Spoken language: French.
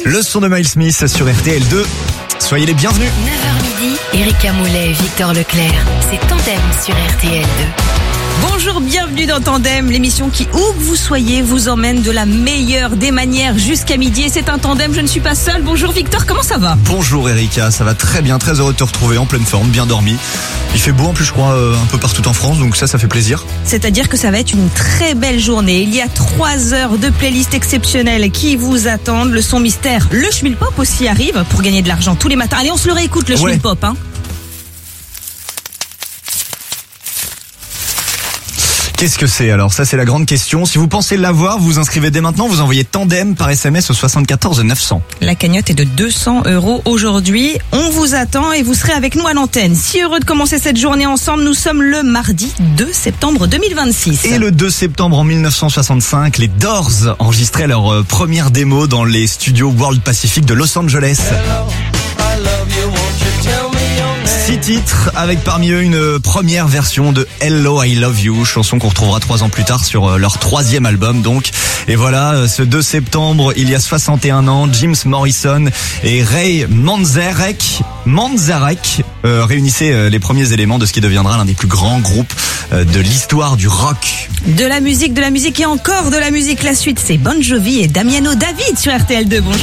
Le son de Miles Smith sur RTL2. Soyez les bienvenus. 9h midi, Erika Moulet et Victor Leclerc. C'est Tandem sur RTL2. Bonjour, bienvenue dans Tandem, l'émission qui, où que vous soyez, vous emmène de la meilleure des manières jusqu'à midi. Et c'est un tandem, je ne suis pas seule. Bonjour Victor, comment ça va ? Bonjour Erika, ça va très bien, très heureux de te retrouver en pleine forme, bien dormi. Il fait beau en plus je crois un peu partout en France, donc ça fait plaisir. C'est-à-dire que ça va être une très belle journée. Il y a 3 heures de playlist exceptionnelle qui vous attendent. Le son mystère, le Schmilpop aussi arrive pour gagner de l'argent tous les matins. Allez, on se le réécoute le Schmilpop, hein. Qu'est-ce que c'est alors ? Ça c'est la grande question. Si vous pensez l'avoir, vous vous inscrivez dès maintenant, vous envoyez Tandem par SMS au 74 900. La cagnotte est de 200 € aujourd'hui. On vous attend et vous serez avec nous à l'antenne. Si heureux de commencer cette journée ensemble, nous sommes le mardi 2 septembre 2026. Et le 2 septembre en 1965, les Doors enregistraient leur première démo dans les studios World Pacific de Los Angeles. 6 titres avec parmi eux une première version de Hello I Love You, chanson qu'on retrouvera 3 ans plus tard sur leur 3e album donc. Et voilà, ce 2 septembre, il y a 61 ans, Jim Morrison et Ray Manzarek réunissaient les premiers éléments de ce qui deviendra l'un des plus grands groupes de l'histoire du rock. De la musique et encore de la musique. La suite, c'est Bon Jovi et Damiano David sur RTL2. Bonjour.